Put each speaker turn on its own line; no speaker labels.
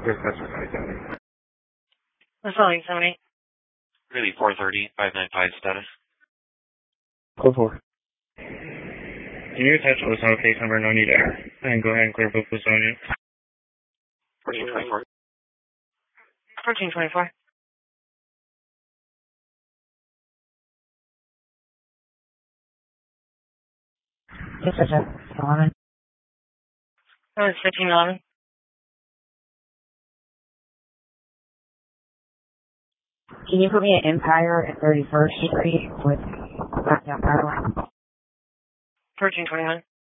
That's all, 878.
Really, 430, 595 status.
Code 4. Can you attach Osama case number, no need air, and go ahead and clear both Osania?
1424.
1424.
Yes, sir. 11.
That was 1511.
Can you put me at Empire at 31st Street with Blackout Power?
1321.